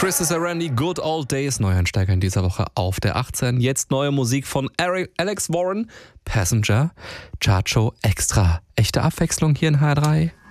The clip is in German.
Chris Randy, Good Old Days, Neueinsteiger in dieser Woche auf der 18. Jetzt neue Musik von Alex Warren, Passenger, Chartshow Extra. Echte Abwechslung hier in HR3.